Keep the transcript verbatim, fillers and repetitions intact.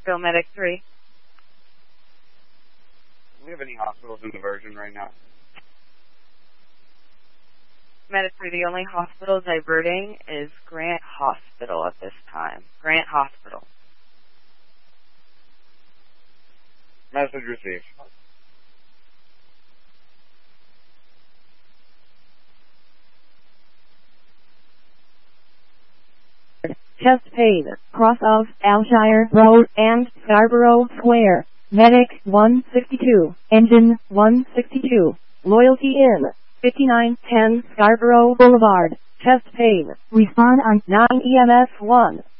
Go Medic three. Do we have any hospitals in diversion right now? Medic three, the only hospital diverting is Grant Hospital at this time. Grant Hospital. Message received. Chest pain, cross of Alshire Road and Scarborough Square. Medic one sixty-two, engine one sixty-two, Loyalty Inn, fifty-nine ten Scarborough Boulevard. Chest pain, respond on nine E M S one.